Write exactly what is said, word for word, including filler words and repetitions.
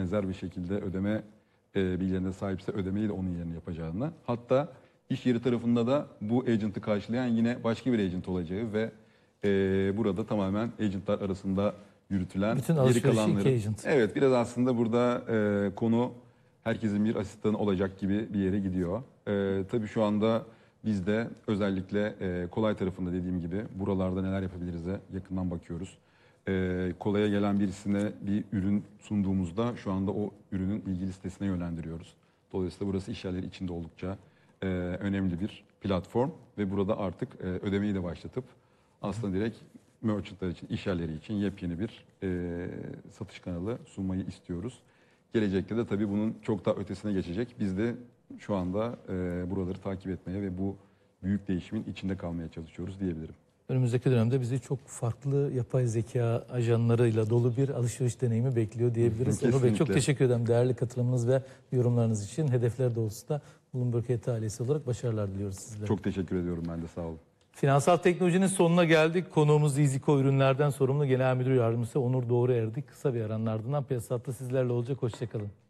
benzer bir şekilde ödeme e, bilgilerine sahipse ödemeyi de onun yerine yapacağını. Hatta iş yeri tarafında da bu agent'ı karşılayan yine başka bir agent olacağı ve e, burada tamamen agent'lar arasında yürütülen Bütün geri alışverişi iki kalanların. agent. Evet, biraz aslında burada e, konu herkesin bir asistanı olacak gibi bir yere gidiyor. E, tabii şu anda biz de özellikle e, kolay tarafında dediğim gibi buralarda neler yapabiliriz'e yakından bakıyoruz. E, kolaya gelen birisine bir ürün sunduğumuzda şu anda o ürünün ilgi listesine yönlendiriyoruz. Dolayısıyla burası işyerleri içinde oldukça e, önemli bir platform ve burada artık e, ödemeyi de başlatıp aslında direkt merchantlar için, işyerleri için yepyeni bir e, satış kanalı sunmayı istiyoruz. Gelecekte de tabii bunun çok daha ötesine geçecek. Biz de şu anda e, buraları takip etmeye ve bu büyük değişimin içinde kalmaya çalışıyoruz diyebilirim. Önümüzdeki dönemde bizi çok farklı yapay zeka ajanlarıyla dolu bir alışveriş deneyimi bekliyor diyebiliriz. Onur Bey, çok teşekkür ederim değerli katılımınız ve yorumlarınız için. Hedefler doğrultusunda Bloomberg Heyeti ailesi olarak başarılar diliyoruz sizlere. Çok teşekkür ediyorum ben de, sağ olun. Finansal teknolojinin sonuna geldik. Konuğumuz İziko Ürünler'den sorumlu Genel Müdür Yardımcısı Onur Doğruerdi. Kısa bir aranın ardından Piyasa Hattı sizlerle olacak. Hoşçakalın.